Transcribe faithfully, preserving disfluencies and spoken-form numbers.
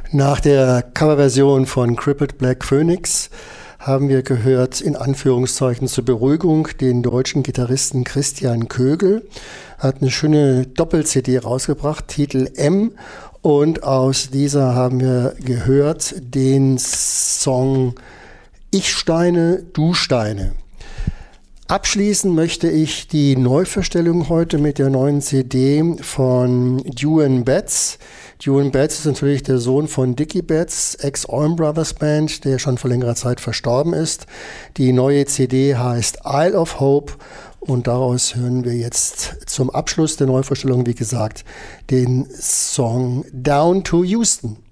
Nach der Coverversion von Crippled Black Phoenix haben wir gehört, in Anführungszeichen zur Beruhigung, den deutschen Gitarristen Christian Kögel. Hat eine schöne Doppel-C D rausgebracht, Titel M. Und aus dieser haben wir gehört den Song Ich Steine, du Steine. Abschließen möchte ich die Neuverstellung heute mit der neuen C D von Duane Betts. Duane Betts ist natürlich der Sohn von Dickie Betts, Ex-Allman Brothers Band, der schon vor längerer Zeit verstorben ist. Die neue C D heißt Isle of Hope und daraus hören wir jetzt zum Abschluss der Neuverstellung, wie gesagt, den Song Down to Houston.